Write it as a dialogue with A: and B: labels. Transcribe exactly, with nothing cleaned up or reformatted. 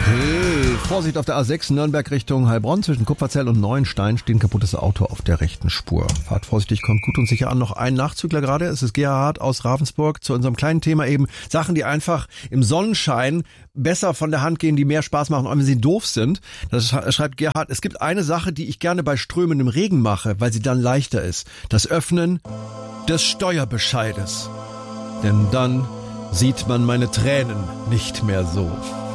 A: Hey, Vorsicht auf der A sechs Nürnberg Richtung Heilbronn. Zwischen Kupferzell und Neuenstein steht ein kaputtes Auto auf der rechten Spur. Fahrt vorsichtig, kommt gut und sicher an. Noch ein Nachzügler gerade. Es ist Gerhard aus Ravensburg zu unserem kleinen Thema eben. Sachen, die einfach im Sonnenschein besser von der Hand gehen, die mehr Spaß machen, auch wenn sie doof sind. Das schreibt Gerhard. Es gibt eine Sache, die ich gerne bei strömendem Regen mache, weil sie dann leichter ist. Das Öffnen des Steuerbescheides. Denn dann sieht man meine Tränen nicht mehr so.